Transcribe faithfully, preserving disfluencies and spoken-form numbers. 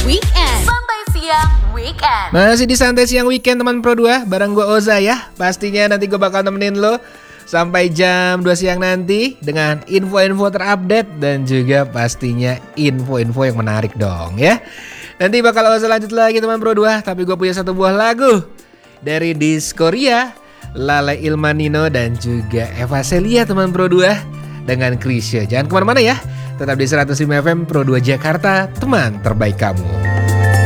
Weekend. Santai siang Weekend. Masih di Santai Siang Weekend teman Pro dua, bareng gue Oza ya. Pastinya nanti gue bakal nemenin lo sampai jam dua siang nanti dengan info-info terupdate dan juga pastinya info-info yang menarik dong ya. Nanti bakal Oza lanjut lagi teman Pro dua, tapi gue punya satu buah lagu dari Diskoria, Lale Ilmanino dan juga Eva Celia teman Pro dua dengan Krisya. Jangan kemana-mana ya, tetap di seratus lima F M Pro dua Jakarta, teman terbaik kamu.